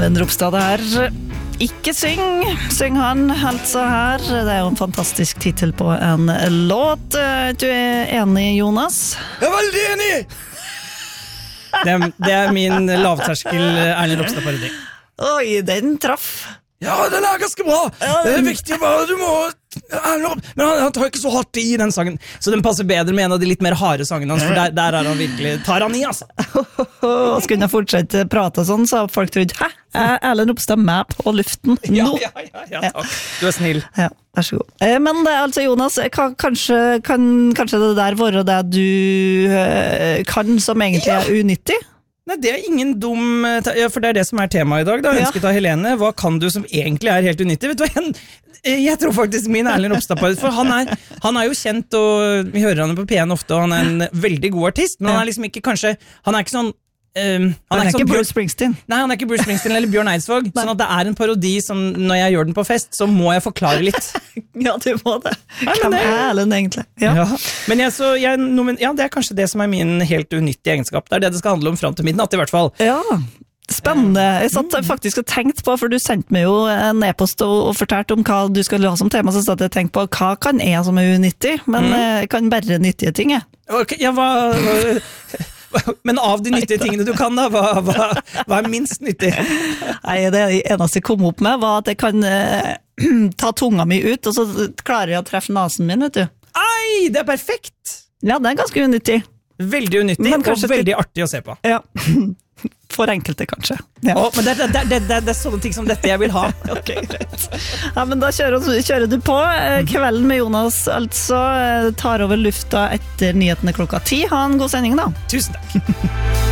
Erlend Ropstad her. Ikke syng han altså her. Det jo en fantastisk titel på en låt. Du enig, Jonas? Jeg veldig enig! Det min lavterskel Erlend Ropstad-parodi. Oi, den traff. Ja, den ganske bra. Det viktig bare, du må... Men han tar ikke så hardt i den sangen, så den passer bedre med en av de litt mer harde sangene hans, for der han virkelig, tar han i, altså. Skulle jeg fortsette prate sånn, så har folk trodd, hæ? Erlend Ropstad med på luften nå? Ja, takk. Du snill. Ja, vær så god. Men det altså, Jonas, kanskje det der være det du kan som egentlig unyttig? Nei, det ingen dum... Ja, for det det som temaet i dag, da. Ønsket av Helene. Hva kan du som egentlig helt unyttig? Vet du hva, jeg tror faktisk min Erlend Ropstad-parodi, for han jo kjent, og vi hører han på P1 ofte, og han en veldig god artist, men han liksom ikke kanskje... Han ikke sånn... han ikke Bruce Springsteen. Nei, han ikke Bruce Springsteen eller Bjørn Eidsvåg. Sånn at det en parodi som når jeg gjør den på fest, så må jeg forklare litt. Ja, du må det. Hvem Erlend egentlig? Ja. Men det kanskje det som min helt unyttige egenskap. Det det skal handle om frem til midnatt i hvert fall. Ja, spennende. Jeg satt faktisk og tenkte på, for du sendte meg jo en e-post og fortalte om hva du skulle ha som tema, så satt jeg og tenkte på hva kan jeg som unyttig, men jeg kan bare nyttige ting. Okay, ja, men av de nyttige tingene du kan da, hva minst nyttig? Nei, det eneste jeg kom opp med var at jeg kan ta tunga mi ut, og så klarer jeg å treffe nasen min, vet du. Ei, det perfekt! Ja, det ganske unyttig. Veldig unyttig, men og veldig artig å se på. Ja, for enkelte kanskje. Ja. Men det sånne ting som dette jeg vil ha. Ok, greit. Ja, men da kjører du på. Kvelden med Jonas altså tar over lufta etter nyhetene klokka 10. Ha en god sending da. Tusen takk.